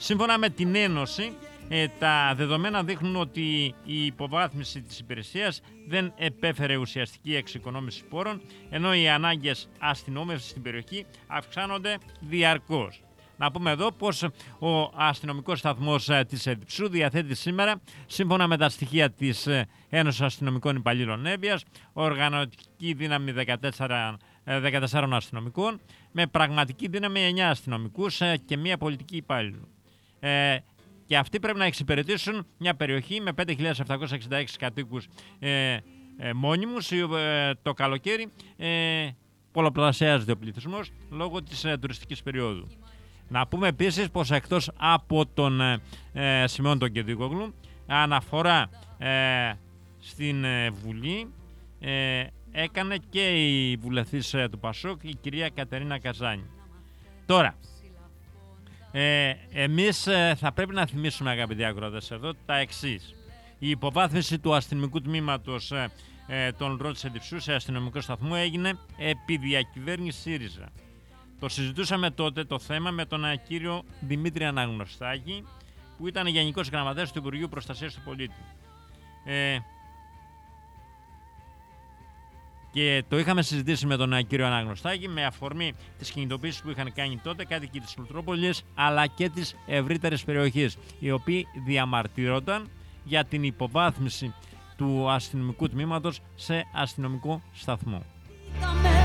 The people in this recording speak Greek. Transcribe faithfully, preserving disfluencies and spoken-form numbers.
Σύμφωνα με την Ένωση, ε, τα δεδομένα δείχνουν ότι η υποβάθμιση της υπηρεσίας δεν επέφερε ουσιαστική εξοικονόμηση πόρων, ενώ οι ανάγκες αστυνόμευσης στην περιοχή αυξάνονται διαρκώς. Να πούμε εδώ πως ο αστυνομικός σταθμός της Εδιψού διαθέτει σήμερα, σύμφωνα με τα στοιχεία της Ένωσης Αστυνομικών Υπαλλήλων Εύβοιας, οργανωτική δύναμη δεκατέσσερα, δεκατέσσερα αστυνομικών, με πραγματική δύναμη εννέα αστυνομικούς και μία πολιτική υπάλληλο. Ε, και αυτοί πρέπει να εξυπηρετήσουν μια περιοχή με πέντε χιλιάδες επτακόσιους εξήντα έξι κατοίκους ε, ε, μόνιμους. Ε, το καλοκαίρι ε, πολλαπλασιάζεται ο πληθυσμός λόγω της ε, τουριστικής περίοδου. Να πούμε επίσης πως εκτός από τον ε, Σιμεών τον Κεντρικόγλου, αναφορά ε, στην ε, Βουλή ε, έκανε και η βουλευτής ε, του Πασόκ, η κυρία Κατερίνα Καζάνη. Τώρα, ε, εμείς ε, θα πρέπει να θυμίσουμε, αγαπητοί ακροατές, εδώ τα εξής. Η υποβάθμιση του αστυνομικού τμήματος ε, ε, των ΡΟ της Εδιψού σε αστυνομικό σταθμό έγινε επί διακυβέρνηση ΣΥΡΙΖΑ. Το συζητούσαμε τότε το θέμα με τον κύριο Δημήτρη Αναγνωστάκη, που ήταν Γενικός Γραμματέας του Υπουργείου Προστασίας του Πολίτη. Ε, και το είχαμε συζητήσει με τον κύριο Αναγνωστάκη με αφορμή τις κινητοποίησεις που είχαν κάνει τότε κάτοικοι της Λουτρόπολης αλλά και της ευρύτερης περιοχής, οι οποίοι διαμαρτύρονταν για την υποβάθμιση του αστυνομικού τμήματος σε αστυνομικό σταθμό.